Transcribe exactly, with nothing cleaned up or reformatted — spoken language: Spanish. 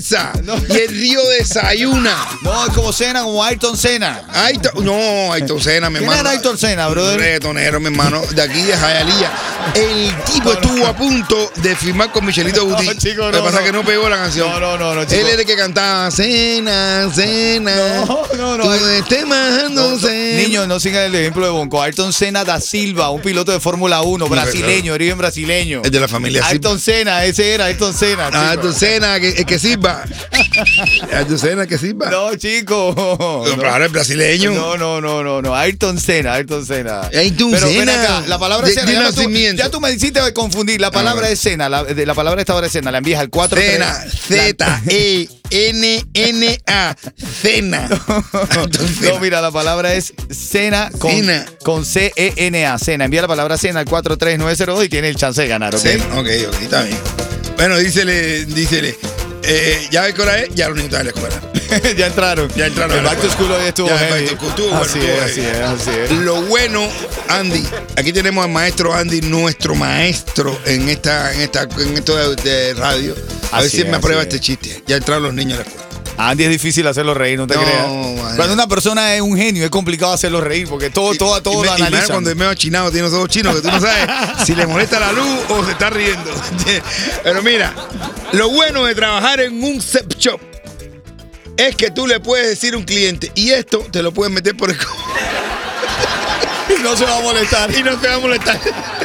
almuerza no. y el río desayuna. No, es como cena, como Ayrton Senna. Ayrton, no, Ayrton Senna, mi hermano. ¿Quién era Ayrton Senna, brother? Un reggaetonero, mi hermano, de aquí de Hialeah. El tipo no, estuvo no. a punto de firmar con Michelito Guti. No, chico, no, Lo que pasa no. es que no pegó la canción. No, no, no, no, chico. Él es el que cantaba cena, cena. No, no, no. Tú estés majando no, no. cena. Niños, no sigan el ejemplo de Bonco. Ayrton Senna da Silva, un piloto de Fórmula uno, brasileño, origen brasileño. Es de la familia Ayrton Senna, ese era Ayrton Senna. Ah, Ayrton Senna, que, el que sirva. Ayrton Senna, que sirva. No, chico. No, pero ahora es brasileño. No, no, no, no, no. Ayrton Senna, Ayrton Senna. Ayrton Pero Senna. ven acá, la palabra de, Senna. De ya, nacimiento. tú, ya tú me hiciste confundir. La palabra ah, es Senna. La, de, la palabra esta hora es Senna. La envías al cuatro. Senna, Z E N N A. Cena. No, no, mira, la palabra es cena con, Cena. con C E N A. Cena. Envía la palabra cena al cuatro tres nueve cero dos y tiene el chance de ganar, ¿ok? Cena. Ok, ok, está bien. Bueno, dísele, dísele. Eh, ya ves qué hora es, ya los niños están en la escuela. Ya entraron. Ya entraron. El back to school hoy estuvo heavy. Estuvo, así bueno, es, así es, así es. Lo bueno, Andy, aquí tenemos al maestro Andy, nuestro maestro en esta, en esta, en esto de, de radio. A Así ver si es, me aprueba así este es. chiste. Ya entraron los niños a la escuela. Andy, es difícil hacerlo reír, no te No, creas. madre. Cuando una persona es un genio, es complicado hacerlo reír, porque todo, Y- todo, todo y lo me- y más analizan. cuando es medio chinado, tiene los ojos chinos, que tú no sabes si le molesta la luz o se está riendo. Pero mira, lo bueno de trabajar en un sex shop es que tú le puedes decir a un cliente, y esto te lo puedes meter por el co- Y no se va a molestar. y no te va a molestar.